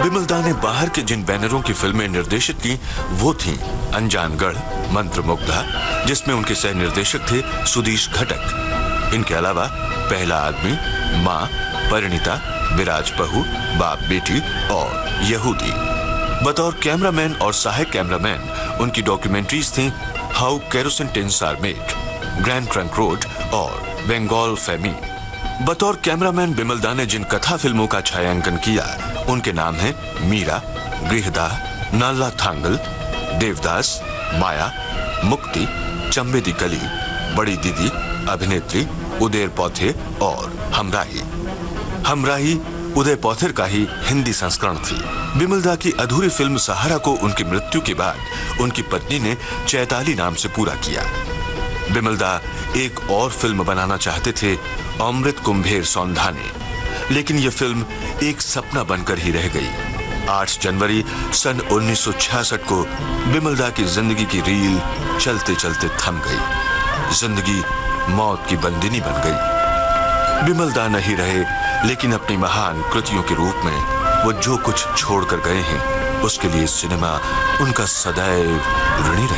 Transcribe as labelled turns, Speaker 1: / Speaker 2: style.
Speaker 1: बिमलदा ने बाहर के जिन बैनरों की फिल्में निर्देशित की वो थीं अनजानगढ़, मंत्रमुग्धा, जिसमें उनके सह निर्देशक थे सुधीश घटक। इनके अलावा पहला आदमी, माँ, परिणीता, विराज बहू, बाप बेटी और यहूदी। बतौर कैमरामैन और सहायक कैमरामैन उनकी डॉक्यूमेंट्रीज थीं how kerosene tins are made, grand trunk road और बंगाल फेमी। बतौर कैमरामैन बिमलदा ने जिन कथा फिल्मों का छायांकन किया उनके नाम हैं मीरा, गृहदाह, नाला थांगल, देवदास, माया, मुक्ति, चंबे दी गली, बड़ी दीदी, अभिनेत्री, उदेर पौथे और हमराही। हमराही उदय पौथेर का ही हिंदी संस्करण थी। बिमलदा की अधूरी फिल्म सहारा को उनकी मृत्यु के बाद उनकी पत्नी ने चैताली नाम से पूरा किया। बिमलदा एक और फिल्म बनाना चाहते थे, अमृत कुंभेर सौंधाने, लेकिन यह फिल्म एक सपना बनकर ही रह गई। 8 जनवरी सन 1966 को बिमलदा की जिंदगी की रील चलते चलते थम गई। जिंदगी मौत की बंदिनी बन गई। बिमलदा नहीं रहे, लेकिन अपनी महान कृतियों के रूप में वो जो कुछ छोड़कर गए हैं उसके लिए सिनेमा उनका सदैव ऋणी रहे।